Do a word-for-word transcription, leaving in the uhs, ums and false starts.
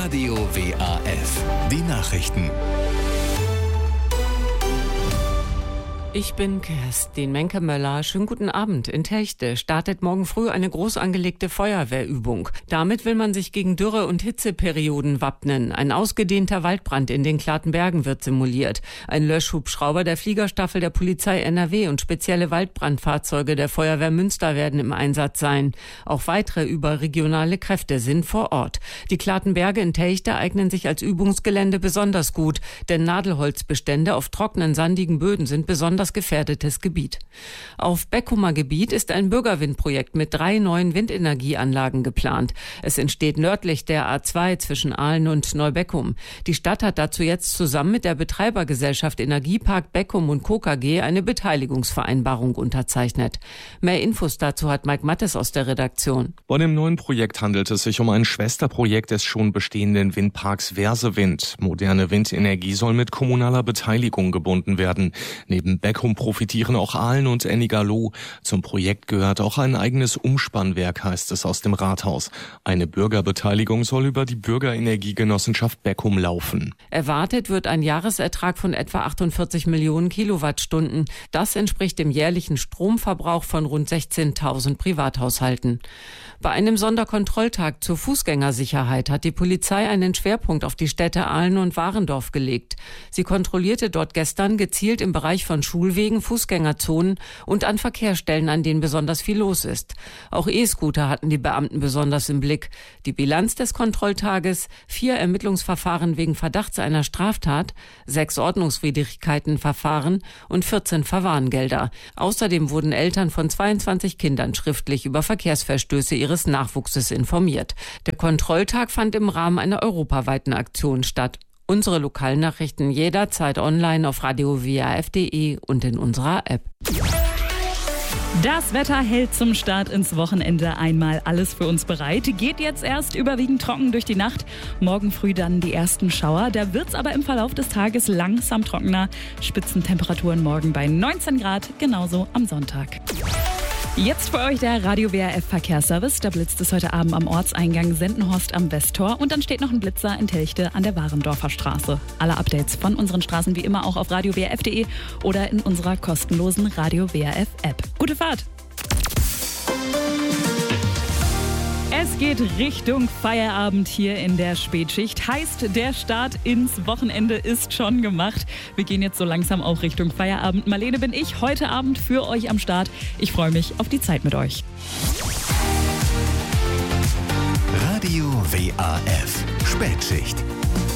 Radio W A F. Die Nachrichten. Ich bin Kerstin Menke-Möller. Schönen guten Abend. In Techte startet morgen früh eine groß angelegte Feuerwehrübung. Damit will man sich gegen Dürre- und Hitzeperioden wappnen. Ein ausgedehnter Waldbrand in den Klatenbergen wird simuliert. Ein Löschhubschrauber der Fliegerstaffel der Polizei N R W und spezielle Waldbrandfahrzeuge der Feuerwehr Münster werden im Einsatz sein. Auch weitere überregionale Kräfte sind vor Ort. Die Klatenberge in Techte eignen sich als Übungsgelände besonders gut, denn Nadelholzbestände auf trockenen, sandigen Böden sind besonders gefährdetes Gebiet. Auf Beckumer Gebiet ist ein Bürgerwindprojekt mit drei neuen Windenergieanlagen geplant. Es entsteht nördlich der A zwei zwischen Aalen und Neubeckum. Die Stadt hat dazu jetzt zusammen mit der Betreibergesellschaft Energiepark Beckum und Co. K G eine Beteiligungsvereinbarung unterzeichnet. Mehr Infos dazu hat Mike Mattes aus der Redaktion. Bei dem neuen Projekt handelt es sich um ein Schwesterprojekt des schon bestehenden Windparks Versewind. Moderne Windenergie soll mit kommunaler Beteiligung gebunden werden. Neben Beckum profitieren auch Aalen und Ennigerloh. Zum Projekt gehört auch ein eigenes Umspannwerk, heißt es aus dem Rathaus. Eine Bürgerbeteiligung soll über die Bürgerenergiegenossenschaft Beckum laufen. Erwartet wird ein Jahresertrag von etwa achtundvierzig Millionen Kilowattstunden. Das entspricht dem jährlichen Stromverbrauch von rund sechzehntausend Privathaushalten. Bei einem Sonderkontrolltag zur Fußgängersicherheit hat die Polizei einen Schwerpunkt auf die Städte Aalen und Warendorf gelegt. Sie kontrollierte dort gestern gezielt im Bereich von Schulwegen, Fußgängerzonen und an Verkehrsstellen, an denen besonders viel los ist. Auch E-Scooter hatten die Beamten besonders im Blick. Die Bilanz des Kontrolltages: vier Ermittlungsverfahren wegen Verdachts einer Straftat, sechs Ordnungswidrigkeitenverfahren und vierzehn Verwarngelder. Außerdem wurden Eltern von zweiundzwanzig Kindern schriftlich über Verkehrsverstöße ihres Nachwuchses informiert. Der Kontrolltag fand im Rahmen einer europaweiten Aktion statt. Unsere Lokalnachrichten jederzeit online auf radio w a f punkt d e und in unserer App. Das Wetter hält zum Start ins Wochenende einmal alles für uns bereit. Geht jetzt erst überwiegend trocken durch die Nacht. Morgen früh dann die ersten Schauer. Da wird's aber im Verlauf des Tages langsam trockener. Spitzentemperaturen morgen bei neunzehn Grad, genauso am Sonntag. Jetzt für euch der Radio W A F Verkehrsservice. Da blitzt es heute Abend am Ortseingang Sendenhorst am Westtor. Und dann steht noch ein Blitzer in Telchte an der Warendorfer Straße. Alle Updates von unseren Straßen wie immer auch auf radio w a f punkt d e oder in unserer kostenlosen Radio W A F App. Gute Fahrt! Es geht Richtung Feierabend hier in der Spätschicht. Heißt, der Start ins Wochenende ist schon gemacht. Wir gehen jetzt so langsam auch Richtung Feierabend. Marlene bin ich heute Abend für euch am Start. Ich freue mich auf die Zeit mit euch. Radio W A F Spätschicht.